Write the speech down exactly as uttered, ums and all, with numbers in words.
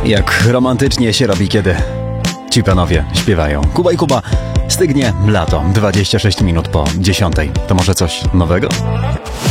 Jak romantycznie się robi, kiedy ci panowie śpiewają. Kuba i Kuba, stygnie lato, dwadzieścia sześć minut po dziesiątej. To może coś nowego?